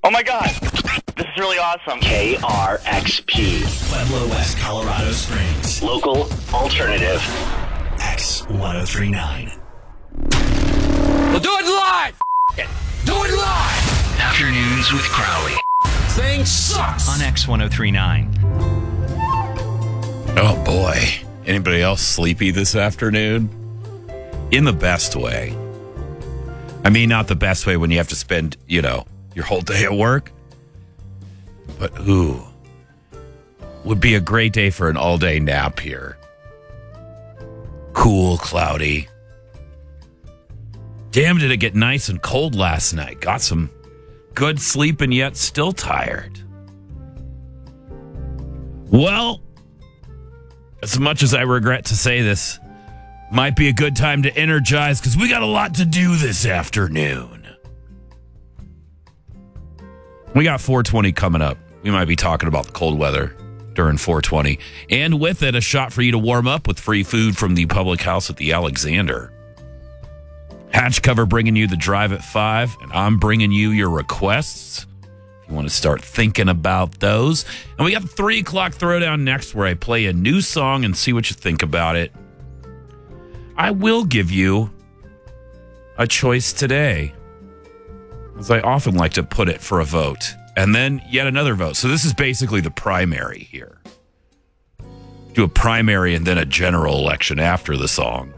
Oh my God, this is really awesome. KRXP. Pueblo, West Colorado Springs. Local alternative. X1039. We'll do it live. Do it live. Afternoons with Crowley. Thing sucks. On X1039. Oh boy. Anybody else sleepy this afternoon? In the best way. I mean, not the best way when you have to spend, your whole day at work. But would be a great day for an all-day nap here. Cool, cloudy. Damn, did it get nice and cold last night. Got some good sleep and yet still tired. Well, as much as I regret to say this, might be a good time to energize because we got a lot to do this afternoon. We got 420 coming up. We might be talking about the cold weather during 420. And with it, a shot for you to warm up with free food from the public house at the Alexander. Hatch Cover bringing you the drive at 5, and I'm bringing you your requests. If you want to start thinking about those. And we got the 3 o'clock throwdown next where I play a new song and see what you think about it. I will give you a choice today, as I often like to put it, for a vote. And then yet another vote. So this is basically the primary here. Do a primary and then a general election after the song.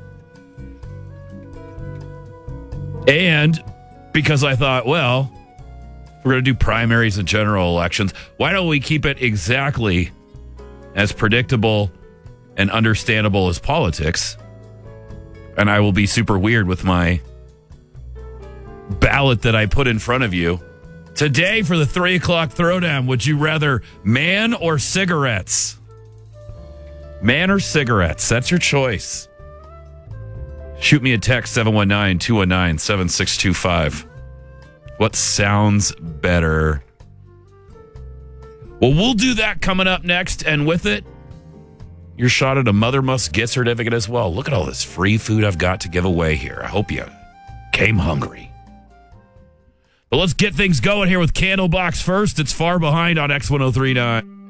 And because I thought, well, we're going to do primaries and general elections, why don't we keep it exactly as predictable and understandable as politics? And I will be super weird with my ballot that I put in front of you. Today for the 3 o'clock throwdown, would you rather man or cigarettes? Man or cigarettes? That's your choice. Shoot me a text, 719-219-7625. What sounds better? Well, we'll do that coming up next. And with it, your shot at a Mother Must gift certificate as well. Look at all this free food I've got to give away here. I hope you came hungry. But let's get things going here with Candlebox first. It's Far Behind on X1039.